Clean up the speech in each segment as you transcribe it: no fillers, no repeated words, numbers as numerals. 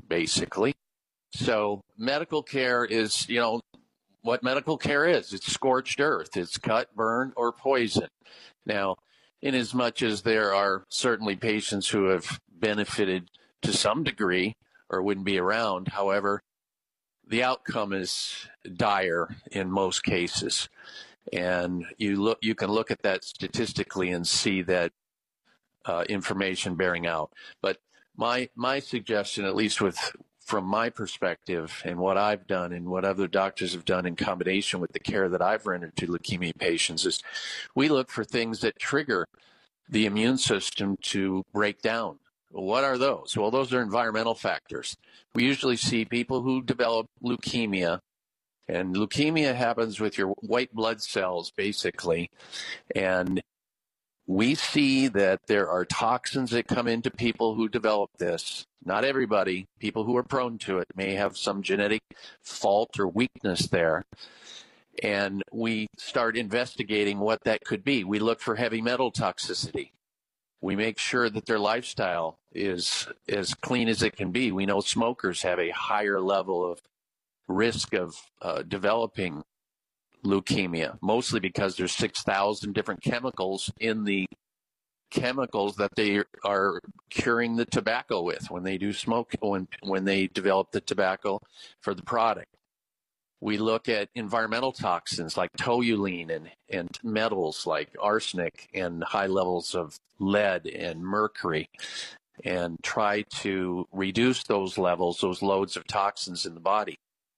basically. So medical care is, what medical care is. It's scorched earth. It's cut, burn, or poison. Now, inasmuch as there are certainly patients who have benefited to some degree or wouldn't be around, however, the outcome is dire in most cases. And you can look at that statistically and see that information bearing out. But my suggestion, at least from my perspective and what I've done and what other doctors have done in combination with the care that I've rendered to leukemia patients, is we look for things that trigger the immune system to break down. What are those? Well, those are environmental factors. We usually see people who develop leukemia, and leukemia happens with your white blood cells, basically, and we see that there are toxins that come into people who develop this. Not everybody. People who are prone to it may have some genetic fault or weakness there. And we start investigating what that could be. We look for heavy metal toxicity. We make sure that their lifestyle is as clean as it can be. We know smokers have a higher level of risk of developing leukemia, mostly because there's 6,000 different chemicals in the chemicals that they are curing the tobacco with when they do smoke, when they develop the tobacco for the product. We look at environmental toxins like toluene and metals like arsenic and high levels of lead and mercury, and try to reduce those levels, those loads of toxins in the body.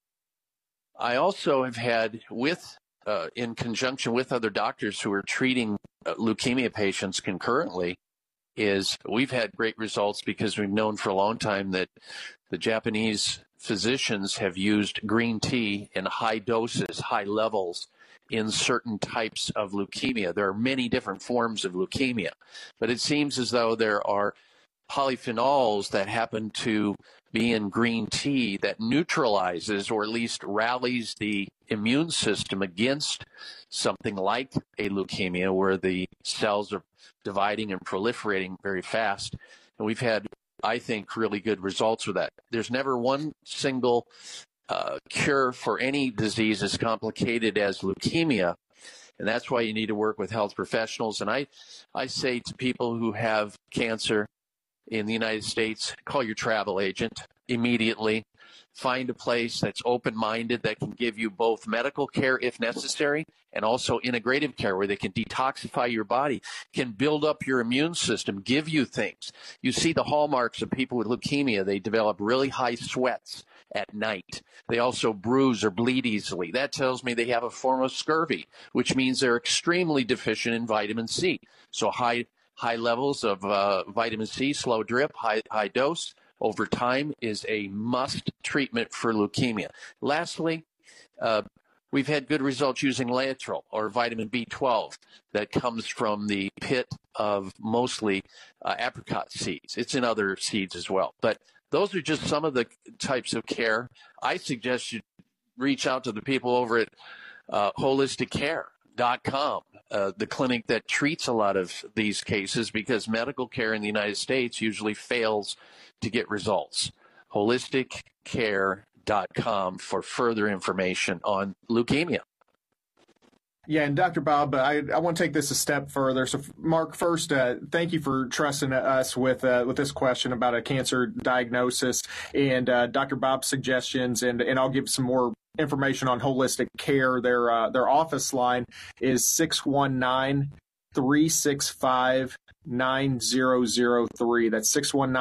I also have had, in conjunction with other doctors who are treating leukemia patients concurrently, we've had great results because we've known for a long time that the Japanese physicians have used green tea in high doses, high levels in certain types of leukemia. There are many different forms of leukemia, but it seems as though there are polyphenols that happen to be in green tea that neutralizes or at least rallies the immune system against something like a leukemia where the cells are dividing and proliferating very fast. And we've had, I think, really good results with that. There's never one single cure for any disease as complicated as leukemia. And that's why you need to work with health professionals. And I say to people who have cancer in the United States, call your travel agent immediately. Find a place that's open-minded that can give you both medical care if necessary and also integrative care where they can detoxify your body, can build up your immune system, give you things. You see the hallmarks of people with leukemia. They develop really high sweats at night. They also bruise or bleed easily. That tells me they have a form of scurvy, which means they're extremely deficient in vitamin C. So high levels of vitamin C, slow drip, high dose over time is a must treatment for leukemia. Lastly, we've had good results using Laetrile or vitamin B12 that comes from the pit of mostly apricot seeds. It's in other seeds as well. But those are just some of the types of care. I suggest you reach out to the people over at holisticcare.com. The clinic that treats a lot of these cases, because medical care in the United States usually fails to get results. Holisticcare.com for further information on leukemia. Yeah, and Dr. Bob, I want to take this a step further. So, Mark, first, thank you for trusting us with this question about a cancer diagnosis and Dr. Bob's suggestions, and I'll give some more information on Holistic Care. Their office line is 619-365-9003. That's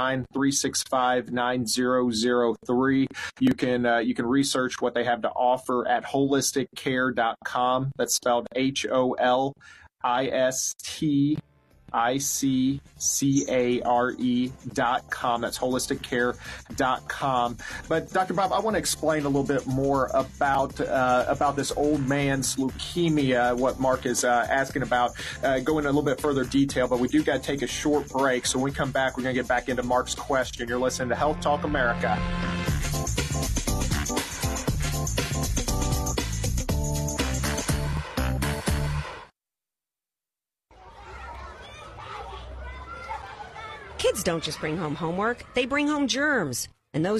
619-365-9003. You can research what they have to offer at holisticcare.com. That's spelled HOLISTICCARE.com. That's holisticcare.com. But Dr. Bob, I want to explain a little bit more about this old man's leukemia, what Mark is asking about, go into a little bit further detail, but we do got to take a short break. So when we come back, we're going to get back into Mark's question. You're listening to Health Talk America. Kids don't just bring home homework, they bring home germs. And those